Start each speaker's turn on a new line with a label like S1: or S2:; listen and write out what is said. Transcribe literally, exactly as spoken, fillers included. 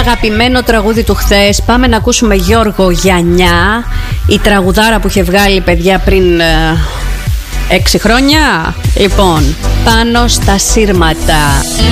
S1: αγαπημένο τραγούδι του χθες. Πάμε να ακούσουμε Γιώργο Γιαννιά, η τραγουδάρα που είχε βγάλει, παιδιά, πριν ε, έξι χρόνια. Λοιπόν, πάνω στα σύρματα.